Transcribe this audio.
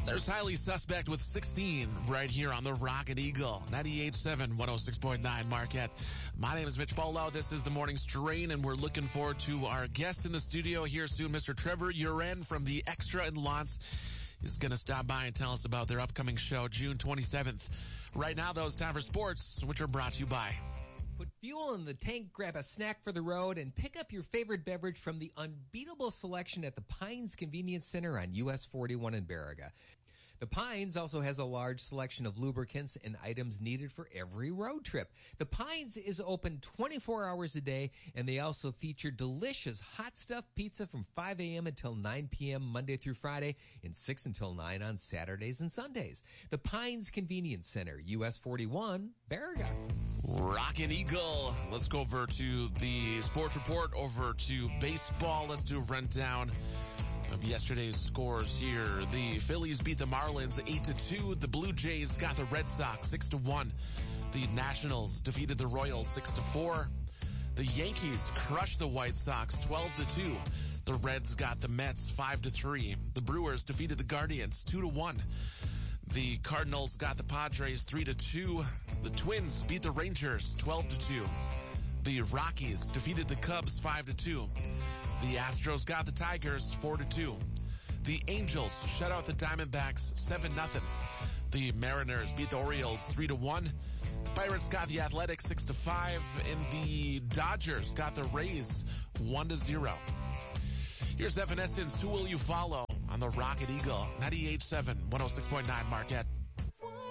There's Highly Suspect with 16 right here on the Rocket Eagle. 98.7, 106.9 Marquette. My name is Mitch Bolo. This is the Morning Strain, and we're looking forward to our guest in the studio here soon, Mr. Trevor Uren from the Extra in Lance. Is going to stop by and tell us about their upcoming show, June 27th. Right now, though, it's time for sports, which are brought to you by... Put fuel in the tank, grab a snack for the road, and pick up your favorite beverage from the unbeatable selection at the Pines Convenience Center on US 41 in Baraga. The Pines also has a large selection of lubricants and items needed for every road trip. The Pines is open 24 hours a day, and they also feature delicious hot stuff pizza from 5 a.m. until 9 p.m. Monday through Friday and 6 until 9 on Saturdays and Sundays. The Pines Convenience Center, US 41, Baraga. Rocket Eagle. Let's go over to the sports report, over to baseball. Let's do a rundown of yesterday's scores here. The Phillies beat the Marlins 8-2. The Blue Jays got the Red Sox 6-1. The Nationals defeated the Royals 6-4. The Yankees crushed the White Sox 12-2. The Reds got the Mets 5-3. The Brewers defeated the Guardians 2-1. The Cardinals got the Padres 3-2. The Twins beat the Rangers 12-2. The Rockies defeated the Cubs 5-2. The Astros got the Tigers 4-2. The Angels shut out the Diamondbacks 7-0. The Mariners beat the Orioles 3-1. The Pirates got the Athletics 6-5, and the Dodgers got the Rays 1-0. Here's Evanescence, Who Will You Follow? On the Rocket Eagle, 98.7, 106.9 Marquette.